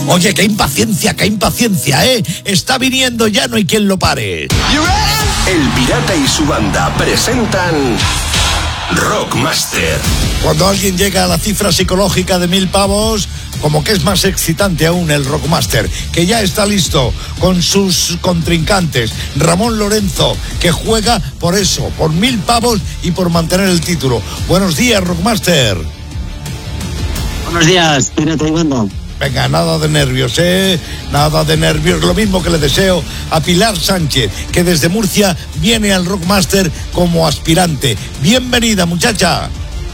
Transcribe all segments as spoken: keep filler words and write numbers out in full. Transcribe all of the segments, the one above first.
Oye, qué impaciencia, qué impaciencia, ¿eh? Está viniendo ya, no hay quien lo pare. El Pirata y su banda presentan Rockmaster. Cuando alguien llega a la cifra psicológica de mil pavos, como que es más excitante aún el Rockmaster, que ya está listo con sus contrincantes. Ramón Lorenzo, que juega por eso, por mil pavos y por mantener el título. Buenos días, Rockmaster. Buenos días, Pirata y banda. Venga, nada de nervios, ¿eh? Nada de nervios. Lo mismo que le deseo a Pilar Sánchez, que desde Murcia viene al Rockmaster como aspirante. Bienvenida, muchacha.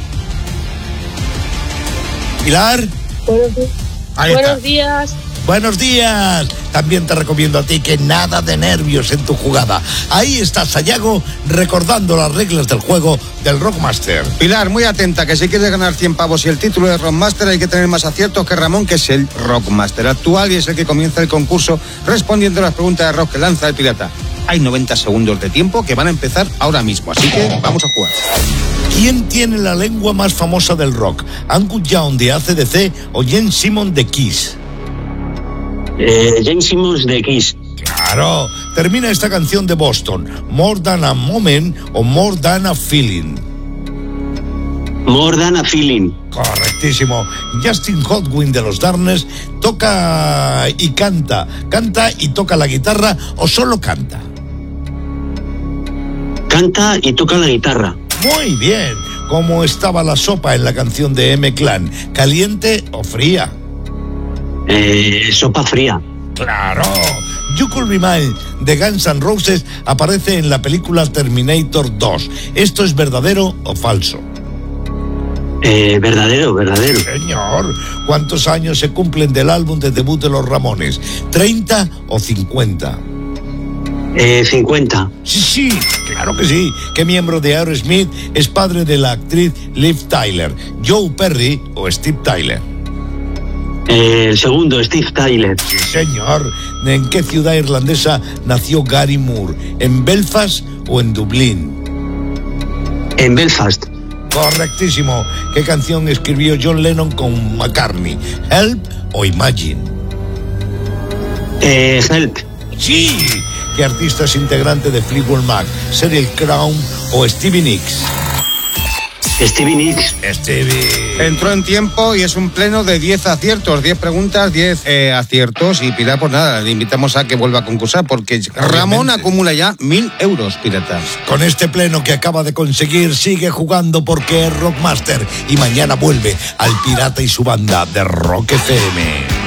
Pilar. Buenos, di- Ahí Buenos está. días. Buenos días. También te recomiendo a ti que nada de nervios en tu jugada. Ahí está Sayago recordando las reglas del juego del Rockmaster. Pilar, muy atenta, que si quieres ganar cien pavos y el título de Rockmaster hay que tener más aciertos que Ramón, que es el Rockmaster actual y es el que comienza el concurso respondiendo a las preguntas de rock que lanza el pirata. Hay noventa segundos de tiempo que van a empezar ahora mismo, así que vamos a jugar. ¿Quién tiene la lengua más famosa del rock? ¿Angus Young de A C D C o Jens Simmons de Kiss? Eh, James Simmons de Kiss. Claro, termina esta canción de Boston. More Than a Moment o More Than a Feeling. More Than a Feeling. Correctísimo. Justin Hotwin de los Darkness toca y canta. ¿Canta y toca la guitarra o solo canta? Canta y toca la guitarra. Muy bien. ¿Cómo estaba la sopa en la canción de M-Clan? ¿Caliente o fría? Eh, sopa fría. ¡Claro! You Could Be Mine de Guns N' Roses aparece en la película Terminator dos. ¿Esto es verdadero o falso? Eh, verdadero, verdadero. Señor, ¿cuántos años se cumplen del álbum de debut de los Ramones? ¿treinta o cincuenta? Eh, cincuenta. Sí, sí, claro que sí. ¿Qué miembro de Aerosmith es padre de la actriz Liv Tyler? ¿Joe Perry o Steve Tyler? Eh, el segundo, Steve Tyler. Sí, señor. ¿En qué ciudad irlandesa nació Gary Moore? ¿En Belfast o en Dublín? En Belfast. Correctísimo. ¿Qué canción escribió John Lennon con McCartney? ¿Help o Imagine? Eh, Help. Sí. ¿Qué artista es integrante de Fleetwood Mac? ¿Cyril Crown o Stevie Nicks? Stevie Nicks. Stevie. Entró en tiempo y es un pleno de diez aciertos, diez preguntas, diez eh, aciertos y Pilar, pues nada, le invitamos a que vuelva a concursar porque Ramón acumula ya mil euros, piratas. Con este pleno que acaba de conseguir, sigue jugando porque es Rockmaster y mañana vuelve al Pirata y su banda de Rock F M.